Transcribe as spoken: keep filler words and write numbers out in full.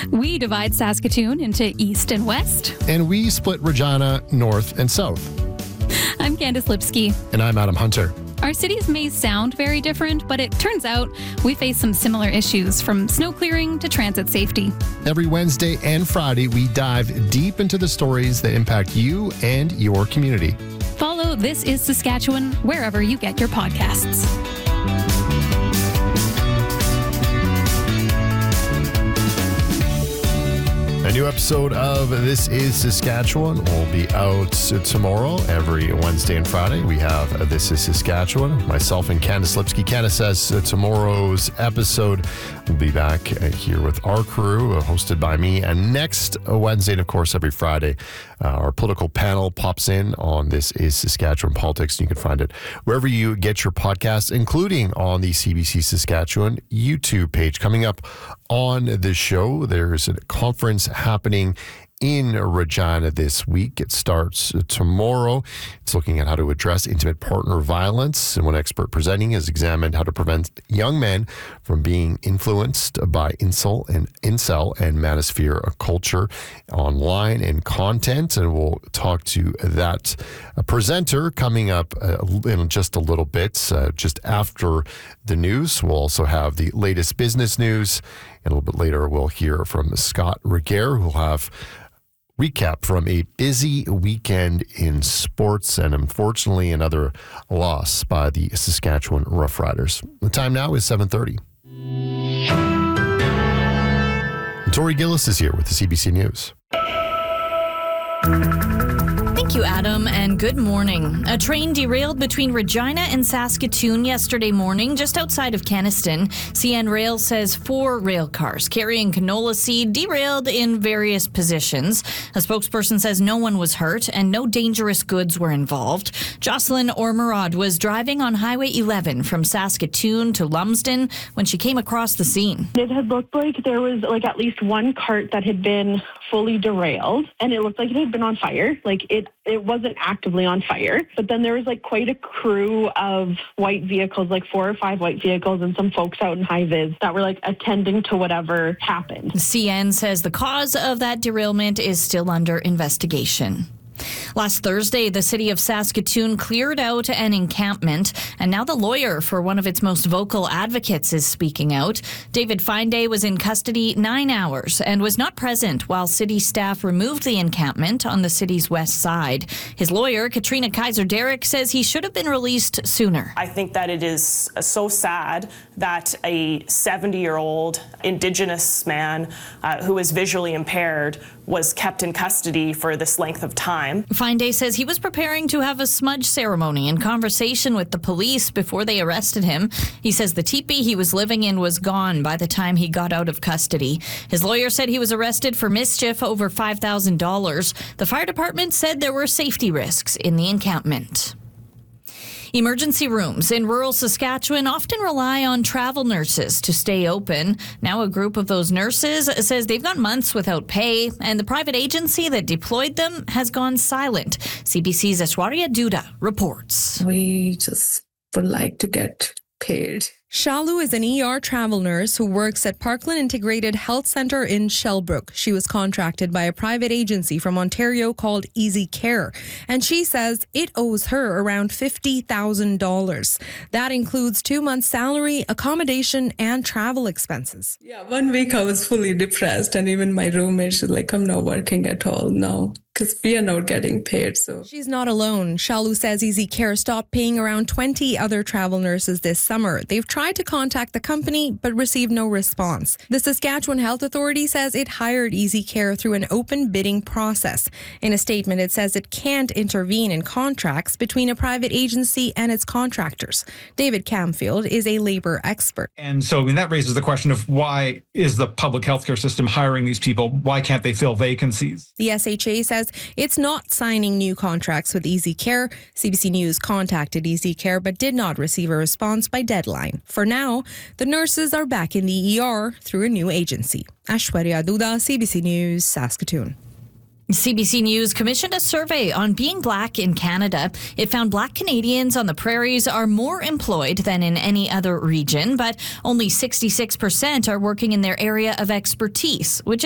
We divide Saskatoon into east and west. And we split Regina north and south. I'm Candice Lipsky. And I'm Adam Hunter. Our cities may sound very different, but it turns out we face some similar issues, from snow clearing to transit safety. Every Wednesday and Friday, we dive deep into the stories that impact you and your community. Follow This is Saskatchewan wherever you get your podcasts. A new episode of This is Saskatchewan will be out tomorrow. Every Wednesday and Friday, we have This is Saskatchewan. Myself and Candice Lipsky. Candice says tomorrow's episode will be back here with our crew, hosted by me. And next Wednesday, and of course, every Friday, uh, our political panel pops in on This is Saskatchewan Politics. And you can find it wherever you get your podcasts, including on the C B C Saskatchewan YouTube page. Coming up on the show, there's a conference happening in Regina this week. It starts tomorrow. It's looking at how to address intimate partner violence. And one expert presenting has examined how to prevent young men from being influenced by incel and incel and manosphere culture online and content. And we'll talk to that presenter coming up in just a little bit, uh, just after the news. We'll also have the latest business news. And a little bit later, we'll hear from Scott Regehr, who'll have recap from a busy weekend in sports and unfortunately another loss by the Saskatchewan Roughriders. The time now is seven thirty. Tori Gillis is here with the C B C News. Thank you, Adam, and good morning. A train derailed between Regina and Saskatoon yesterday morning, just outside of Kenaston. C N Rail says four rail cars carrying canola seed derailed in various positions. A spokesperson says no one was hurt and no dangerous goods were involved. Jocelyn Ormerod was driving on Highway eleven from Saskatoon to Lumsden when she came across the scene. It had looked like there was like at least one cart that had been fully derailed, and it looked like it had been on fire. Like it it wasn't actively on fire, but then there was like quite a crew of white vehicles, like four or five white vehicles and some folks out in high vis that were like attending to whatever happened. C N says the cause of that derailment is still under investigation. Last Thursday, the city of Saskatoon cleared out an encampment, and now the lawyer for one of its most vocal advocates is speaking out. David Finday was in custody nine hours and was not present while city staff removed the encampment on the city's west side. His lawyer, Katrina Kaiser-Derrick, says he should have been released sooner. I think that it is so sad that a seventy-year-old Indigenous man uh, who is visually impaired was kept in custody for this length of time. Finday says he was preparing to have a smudge ceremony in conversation with the police before they arrested him. He says the teepee he was living in was gone by the time he got out of custody. His lawyer said he was arrested for mischief over five thousand dollars. The fire department said there were safety risks in the encampment. Emergency rooms in rural Saskatchewan often rely on travel nurses to stay open. Now a group of those nurses says they've gone months without pay, and the private agency that deployed them has gone silent. C B C's Ashwarya Duda reports. We just would like to get paid. Shalu is an E R travel nurse who works at Parkland Integrated Health Centre in Shellbrook. She was contracted by a private agency from Ontario called Easy Care, and she says it owes her around fifty thousand dollars. That includes two months' salary, accommodation, and travel expenses. Yeah, one week I was fully depressed, and even my roommate, she's like, I'm not working at all now, because we are not getting paid. So she's not alone. Shalu says Easy Care stopped paying around twenty other travel nurses this summer. They've tried to contact the company but received no response. The Saskatchewan Health Authority says it hired Easy Care through an open bidding process. In a statement, it says it can't intervene in contracts between a private agency and its contractors. David Camfield is a labor expert. And so I mean, that raises the question of why is the public healthcare system hiring these people? Why can't they fill vacancies? The S H A says it's not signing new contracts with Easy Care. C B C News contacted Easy Care but did not receive a response by deadline. For now, the nurses are back in the E R through a new agency. Ashwarya Duda, C B C News, Saskatoon. C B C News commissioned a survey on being black in Canada. It found black Canadians on the prairies are more employed than in any other region, but only sixty-six percent are working in their area of expertise, which is